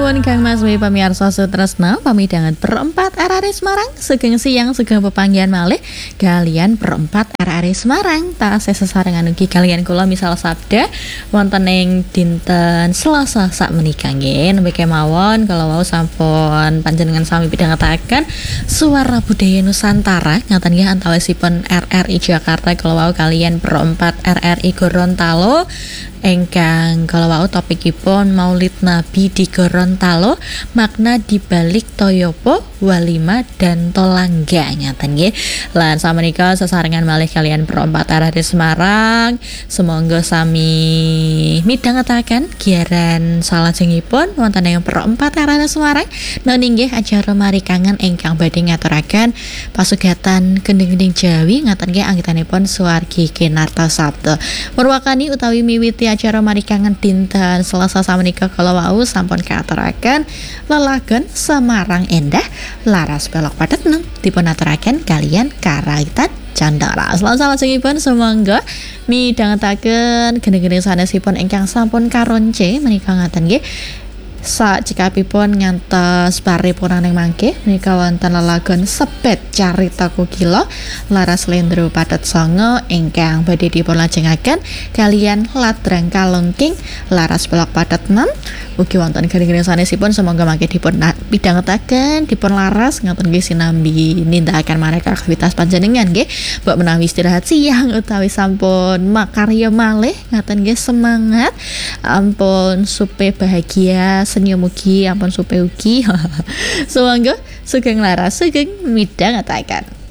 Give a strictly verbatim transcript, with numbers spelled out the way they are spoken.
Nuwun Kang Mas Wi pamirsa Sutresna pamidangan perempat R R I Semarang sugeng siang sugeng pepanggihan malih kalian perempat R R I Semarang tasih sesarengan ugi kalian kula misal sabda wonten ing dinten Selasa sak menika nggih nembe kemawon kalau wau sampun panjenengan sami pidhangetaken Suara Budaya Nusantara ngaten nggih antawisipun R R I Jakarta kalau wau kalian perempat R R I Gorontalo engkang kalau wau topikipun Maulid Nabi di Gorontalo makna dibalik Toyopo Walima dan Tolangga ngaten nggih lan samenika sesarengan malih kalian perempat R R I Semarang semoga sami midhangetaken giaran salajengipun wonten ing perempat R R I Semarang nani nggih acara mari kangen ingkang badhe ngaturaken pasugatan gending-gending Jawi ngaten nggih anggitanipun Suwargi Kinarta Sabda murwakani utawi miwiti acara mari kangen dinten Selasa samenika kala wau sampun kaaturaken lelagon Semarang Endah laras belok padet nem dipun aturaken kalian Karawitan Candara. Salajengipun sumangga midhangetaken gending-gending sanesipun ingkang sampun karonce menika ngaten nggih sak cekapipun ngantos paripurnaning mangke menika wonten lelagon Sepet Carita Kukila laras Lendro Padet Songo ingkang badhe dipun lajengaken kalian Ladrang Kalungking laras Belok Padet enam ugi wonten gending-gending sanesipun semoga mangke dipun pidhangetaken dipun laras ngaten nggih sinambi nindakaken maneka aktivitas panjenengan nggih mbok menawi istirahat siang utawi sampun makarya malih ngaten nggih semangat ampun supe bahagia senyum ugi ampun supe ugi. Sumangga sugeng laras sugeng midhangetaken.